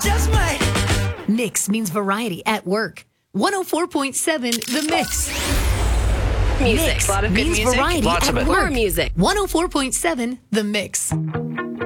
just might. Mix means variety at work. 104.7 The Mix. Music. Mix A lot of good means music. variety Lots at of it. work. More music. 104.7 The Mix.